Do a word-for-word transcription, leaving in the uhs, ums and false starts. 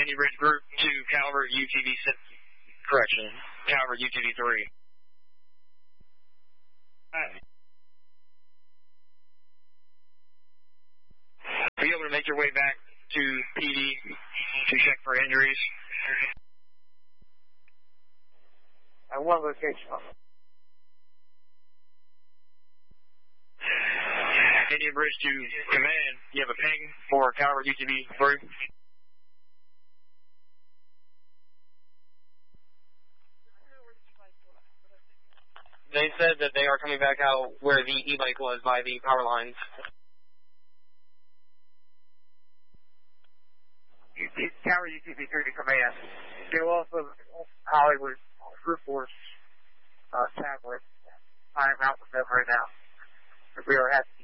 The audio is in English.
Indian Bridge Group to Calvert U T V six. Correction. Calvert U T V three. Alright. Are you able to make your way back to P D to check for injuries? At one location. Indian Bridge to command. You have a ping for Calvert U T V three. They said that they are coming back out where the e-bike was by the power lines. Calvert U T V three to command. Still also Hollywood Group Force uh, tablet. I am out with them right now. We are at